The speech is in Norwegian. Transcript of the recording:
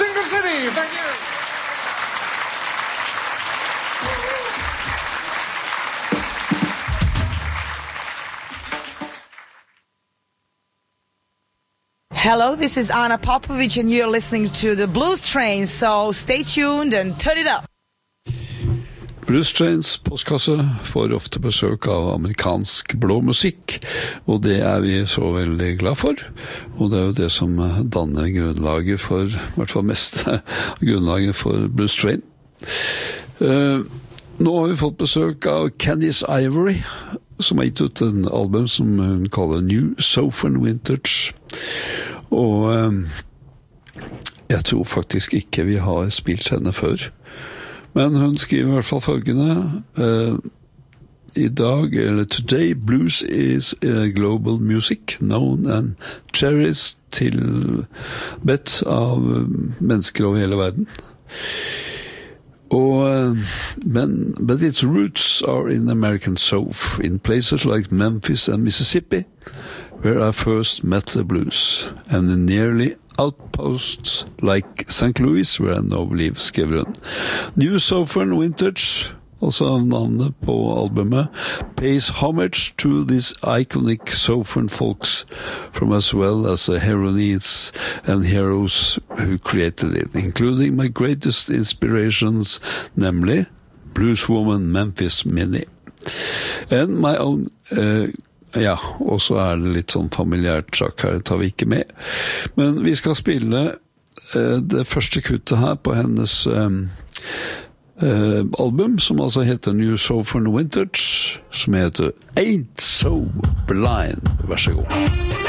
Single City. Thank you. Hello, this is Anna Popovic and you're listening to the Blues Train, so stay tuned and turn it up. Blues Trains postkasse får ofte besøk av amerikansk blå musikk, og det vi så veldig glad for, og det jo det som danner grunnlaget for, I hvert fall mest grunnlaget for Blues Train. Nå har vi fått besøk av Candice Ivory, som har gitt ut en album som hun kaller New Southern Vintage, og jeg tror faktisk ikke vi har spilt henne før. Men hun skriver I hvert fall følgende I dag, eller Today blues is a global music known and cherished til bedt av mennesker over hele verden. But its roots are in American South, in places like Memphis and Mississippi, where I first met the blues, and in nearly outposts like St. Louis, where I now live, skriver hun. New Southern Vintage, altså navnet på albumet, pays homage to these iconic Southern folks from as well as the heroines and heroes who created it, including my greatest inspirations, namely blueswoman Memphis Minnie. And my own... Ja, og så det litt sånn familiært sak her, det tar vi ikke med. Men vi skal spille det første kuttet her på hennes album, som altså heter New Southern Vintage, som heter Ain't So Blind. Vær så god.